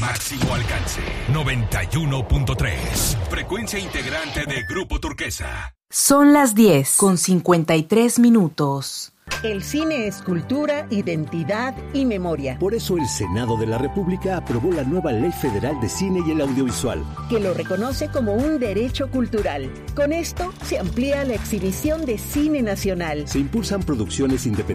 máximo alcance. 91.3. Frecuencia integrante de Grupo Turquesa. Son las 10:53. El cine es cultura, identidad y memoria. Por eso el Senado de la República aprobó la nueva Ley Federal de Cine y el Audiovisual, que lo reconoce como un derecho cultural. Con esto se amplía la exhibición de cine nacional. Se impulsan producciones independientes